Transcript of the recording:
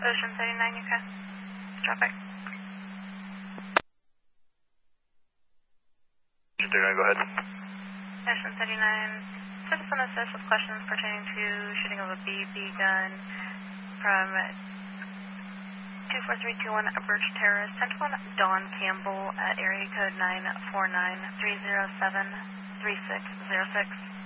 Ocean 39, UK. Traffic. Ocean 39, go ahead. Ocean 39, citizen assist with questions pertaining to shooting of a BB gun from 24321 Birch Terrace, 10-1 Dawn Campbell at area code 949-307-3606.